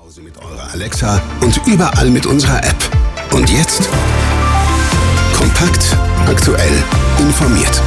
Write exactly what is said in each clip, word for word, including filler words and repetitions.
Hause mit eurer Alexa und überall mit unserer App. Und jetzt kompakt, aktuell, informiert.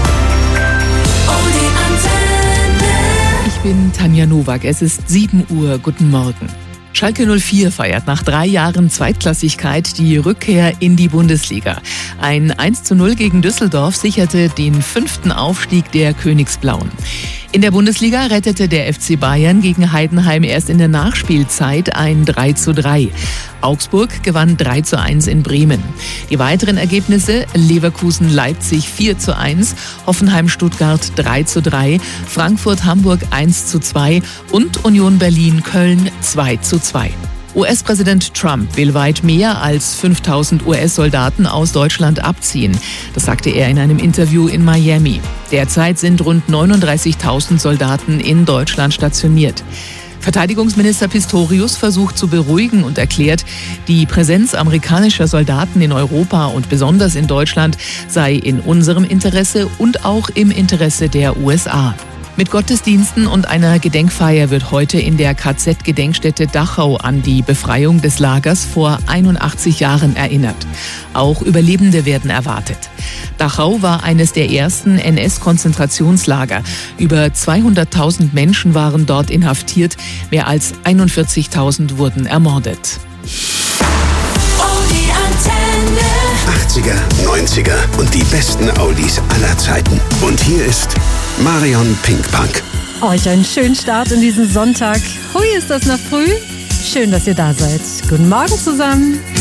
Ich bin Tanja Nowak, es ist sieben Uhr, guten Morgen. Schalke null vier feiert nach drei Jahren Zweitklassigkeit die Rückkehr in die Bundesliga. Ein eins zu null gegen Düsseldorf sicherte den fünften Aufstieg der Königsblauen. In der Bundesliga rettete der F C Bayern gegen Heidenheim erst in der Nachspielzeit ein drei zu drei. Augsburg gewann drei zu eins in Bremen. Die weiteren Ergebnisse: Leverkusen-Leipzig vier zu eins, Hoffenheim-Stuttgart drei zu drei, Frankfurt-Hamburg eins zu zwei und Union Berlin-Köln zwei zu zwei. U S-Präsident Trump will weit mehr als fünftausend U S-Soldaten aus Deutschland abziehen. Das sagte er in einem Interview in Miami. Derzeit sind rund neununddreißigtausend Soldaten in Deutschland stationiert. Verteidigungsminister Pistorius versucht zu beruhigen und erklärt, die Präsenz amerikanischer Soldaten in Europa und besonders in Deutschland sei in unserem Interesse und auch im Interesse der U S A. Mit Gottesdiensten und einer Gedenkfeier wird heute in der K Z-Gedenkstätte Dachau an die Befreiung des Lagers vor einundachtzig Jahren erinnert. Auch Überlebende werden erwartet. Dachau war eines der ersten N S-Konzentrationslager. Über zweihunderttausend Menschen waren dort inhaftiert, mehr als einundvierzigtausend wurden ermordet. achtziger, neunziger und die besten Oldies aller Zeiten. Und hier ist Marion Pinkpunk. Euch einen schönen Start in diesen Sonntag. Hui, ist das noch früh? Schön, dass ihr da seid. Guten Morgen zusammen.